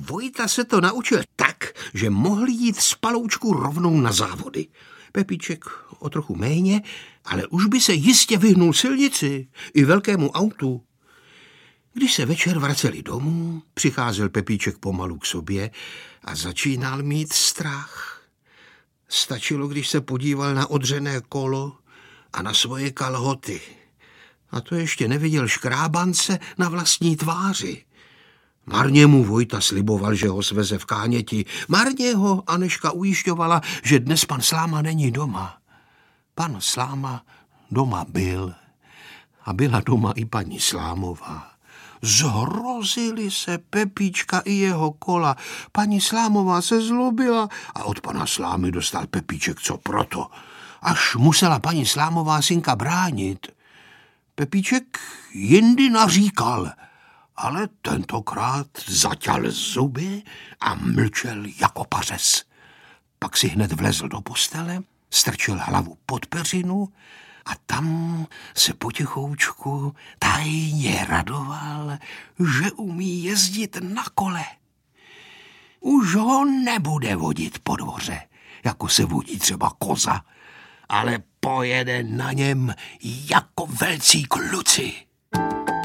Vojta se to naučil tak, že mohl jít z paloučku rovnou na závody. Pepíček o trochu méně, ale už by se jistě vyhnul silnici i velkému autu. Když se večer vraceli domů, přicházel Pepíček pomalu k sobě a začínal mít strach. Stačilo, když se podíval na odřené kolo a na svoje kalhoty. A to ještě neviděl škrábance na vlastní tváři. Marně mu Vojta sliboval, že ho sveze v Káněti. Marně ho Anežka ujišťovala, že dnes pan Sláma není doma. Pan Sláma doma byl a byla doma i paní Slámová. Zhrozili se Pepíčka i jeho kola. Paní Slámová se zlobila a od pana Slámy dostal Pepíček co proto. Až musela paní Slámová synka bránit. Pepíček jindy naříkal, ale tentokrát zaťal zuby a mlčel jako pařez. Pak si hned vlezl do postele, strčil hlavu pod peřinu a tam se potichoučku tajně radoval, že umí jezdit na kole. Už ho nebude vodit po dvoře, jako se vodí třeba koza, ale pojede na něm jako velcí kluci.